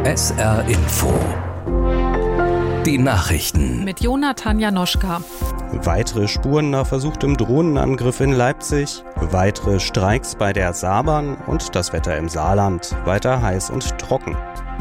SR Info. Die Nachrichten. Mit Jonathan Janoschka. Weitere Spuren nach versuchtem Drohnenangriff in Leipzig. Weitere Streiks bei der Saarbahn und das Wetter im Saarland. Weiter heiß und trocken.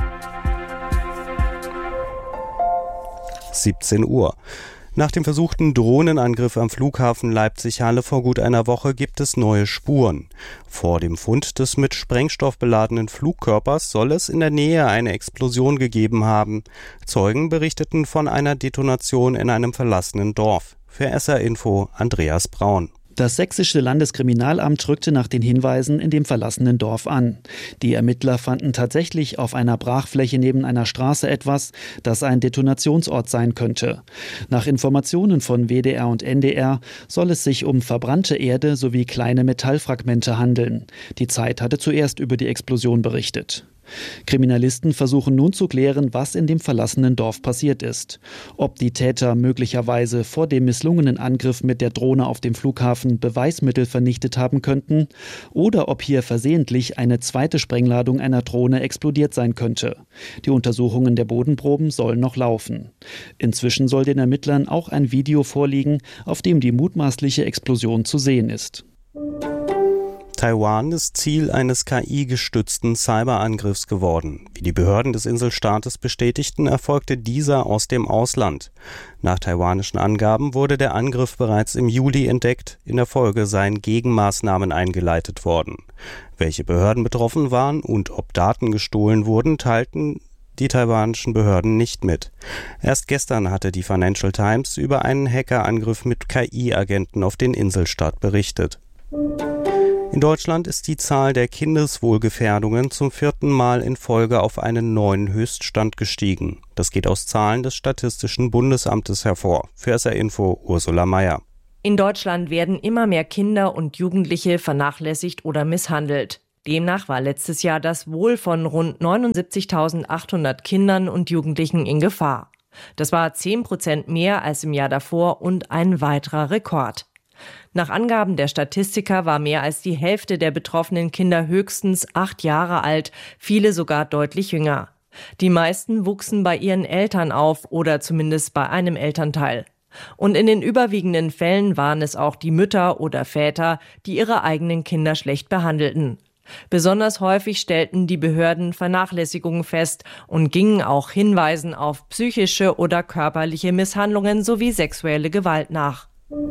17 Uhr. Nach dem versuchten Drohnenangriff am Flughafen Leipzig-Halle vor gut einer Woche gibt es neue Spuren. Vor dem Fund des mit Sprengstoff beladenen Flugkörpers soll es in der Nähe eine Explosion gegeben haben. Zeugen berichteten von einer Detonation in einem verlassenen Dorf. Für SR Info Andreas Braun. Das sächsische Landeskriminalamt rückte nach den Hinweisen in dem verlassenen Dorf an. Die Ermittler fanden tatsächlich auf einer Brachfläche neben einer Straße etwas, das ein Detonationsort sein könnte. Nach Informationen von WDR und NDR soll es sich um verbrannte Erde sowie kleine Metallfragmente handeln. Die Zeit hatte zuerst über die Explosion berichtet. Kriminalisten versuchen nun zu klären, was in dem verlassenen Dorf passiert ist. Ob die Täter möglicherweise vor dem misslungenen Angriff mit der Drohne auf dem Flughafen Beweismittel vernichtet haben könnten oder ob hier versehentlich eine zweite Sprengladung einer Drohne explodiert sein könnte. Die Untersuchungen der Bodenproben sollen noch laufen. Inzwischen soll den Ermittlern auch ein Video vorliegen, auf dem die mutmaßliche Explosion zu sehen ist. Taiwan ist Ziel eines KI-gestützten Cyberangriffs geworden. Wie die Behörden des Inselstaates bestätigten, erfolgte dieser aus dem Ausland. Nach taiwanischen Angaben wurde der Angriff bereits im Juli entdeckt. In der Folge seien Gegenmaßnahmen eingeleitet worden. Welche Behörden betroffen waren und ob Daten gestohlen wurden, teilten die taiwanischen Behörden nicht mit. Erst gestern hatte die Financial Times über einen Hackerangriff mit KI-Agenten auf den Inselstaat berichtet. In Deutschland ist die Zahl der Kindeswohlgefährdungen zum 4. Mal in Folge auf einen neuen Höchststand gestiegen. Das geht aus Zahlen des Statistischen Bundesamtes hervor. Für SR Info Ursula Mayer. In Deutschland werden immer mehr Kinder und Jugendliche vernachlässigt oder misshandelt. Demnach war letztes Jahr das Wohl von rund 79.800 Kindern und Jugendlichen in Gefahr. Das war 10% mehr als im Jahr davor und ein weiterer Rekord. Nach Angaben der Statistiker war mehr als die Hälfte der betroffenen Kinder höchstens 8 Jahre alt, viele sogar deutlich jünger. Die meisten wuchsen bei ihren Eltern auf oder zumindest bei einem Elternteil. Und in den überwiegenden Fällen waren es auch die Mütter oder Väter, die ihre eigenen Kinder schlecht behandelten. Besonders häufig stellten die Behörden Vernachlässigungen fest und gingen auch Hinweisen auf psychische oder körperliche Misshandlungen sowie sexuelle Gewalt nach.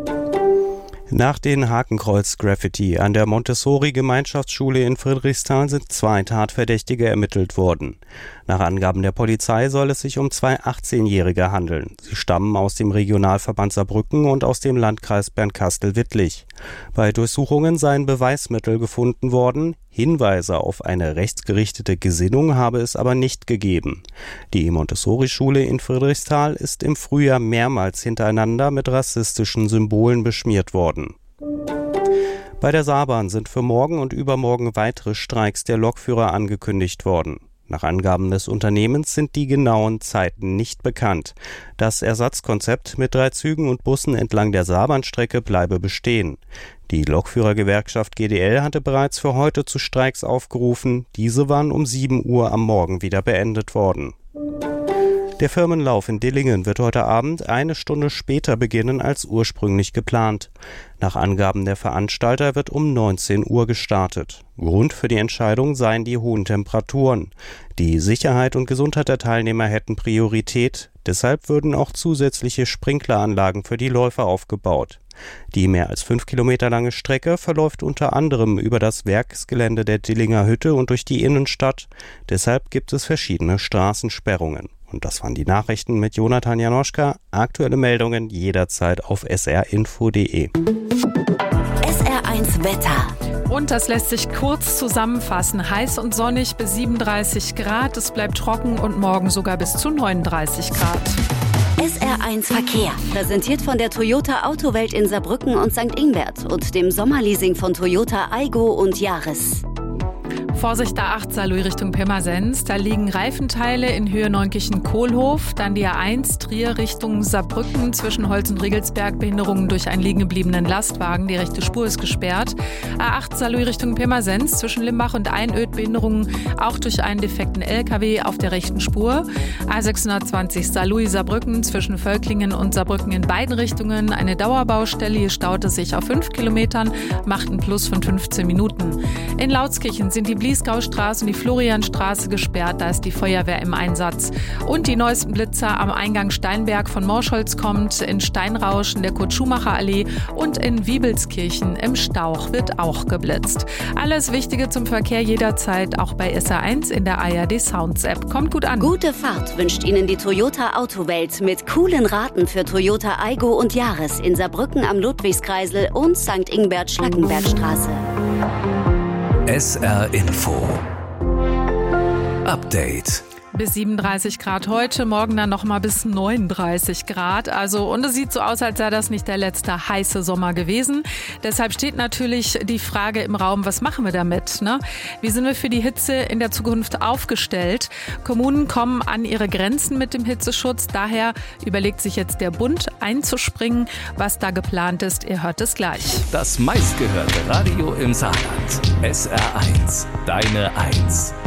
Nach den Hakenkreuz-Graffiti an der Montessori-Gemeinschaftsschule in Friedrichsthal sind 2 Tatverdächtige ermittelt worden. Nach Angaben der Polizei soll es sich um 2 18-Jährige handeln. Sie stammen aus dem Regionalverband Saarbrücken und aus dem Landkreis Bernkastel-Wittlich. Bei Durchsuchungen seien Beweismittel gefunden worden. Hinweise auf eine rechtsgerichtete Gesinnung habe es aber nicht gegeben. Die Montessori-Schule in Friedrichsthal ist im Frühjahr mehrmals hintereinander mit rassistischen Symbolen beschmiert worden. Bei der Saarbahn sind für morgen und übermorgen weitere Streiks der Lokführer angekündigt worden. Nach Angaben des Unternehmens sind die genauen Zeiten nicht bekannt. Das Ersatzkonzept mit 3 Zügen und Bussen entlang der Saarbahnstrecke bleibe bestehen. Die Lokführergewerkschaft GDL hatte bereits für heute zu Streiks aufgerufen. Diese waren um 7 Uhr am Morgen wieder beendet worden. Der Firmenlauf in Dillingen wird heute Abend 1 Stunde später beginnen als ursprünglich geplant. Nach Angaben der Veranstalter wird um 19 Uhr gestartet. Grund für die Entscheidung seien die hohen Temperaturen. Die Sicherheit und Gesundheit der Teilnehmer hätten Priorität. Deshalb würden auch zusätzliche Sprinkleranlagen für die Läufer aufgebaut. Die mehr als 5 Kilometer lange Strecke verläuft unter anderem über das Werksgelände der Dillinger Hütte und durch die Innenstadt. Deshalb gibt es verschiedene Straßensperrungen. Und das waren die Nachrichten mit Jonathan Janoschka. Aktuelle Meldungen jederzeit auf srinfo.de. SR1 Wetter. Und das lässt sich kurz zusammenfassen. Heiß und sonnig bis 37 Grad. Es bleibt trocken und morgen sogar bis zu 39 Grad. SR1 Verkehr. Präsentiert von der Toyota Autowelt in Saarbrücken und St. Ingbert und dem Sommerleasing von Toyota Aygo und Yaris. Vorsicht, A8 Saarlouis Richtung Pirmasens. Da liegen Reifenteile in Höhe Neunkirchen-Kohlhof. Dann die A1 Trier Richtung Saarbrücken zwischen Holz und Regelsberg. Behinderungen durch einen liegen gebliebenen Lastwagen. Die rechte Spur ist gesperrt. A8 Saarlouis Richtung Pirmasens zwischen Limbach und Einöd. Behinderungen auch durch einen defekten LKW auf der rechten Spur. A620 Saarlouis Saarbrücken zwischen Völklingen und Saarbrücken in beiden Richtungen. Eine Dauerbaustelle. Hier staute sich auf 5 Kilometern, macht einen Plus von 15 Minuten. In Lautskirchen sind die Bliesgaustraße und die Florianstraße gesperrt, da ist die Feuerwehr im Einsatz. Und die neuesten Blitzer am Eingang Steinberg von Morschholz kommt, in Steinrausch in der Kurt-Schumacher-Allee und in Wiebelskirchen im Stauch wird auch geblitzt. Alles Wichtige zum Verkehr jederzeit, auch bei SR1 in der ARD Sounds App. Kommt gut an. Gute Fahrt wünscht Ihnen die Toyota Autowelt mit coolen Raten für Toyota Aygo und Yaris in Saarbrücken am Ludwigskreisel und St. Ingbert-Schlackenbergstraße. SR Info Update. Bis 37 Grad heute, morgen dann nochmal bis 39 Grad. Und es sieht so aus, als sei das nicht der letzte heiße Sommer gewesen. Deshalb steht natürlich die Frage im Raum, was machen wir damit? Ne? Wie sind wir für die Hitze in der Zukunft aufgestellt? Kommunen kommen an ihre Grenzen mit dem Hitzeschutz. Daher überlegt sich jetzt der Bund einzuspringen. Was da geplant ist, ihr hört es gleich. Das meistgehörte Radio im Saarland. SR1, deine 1.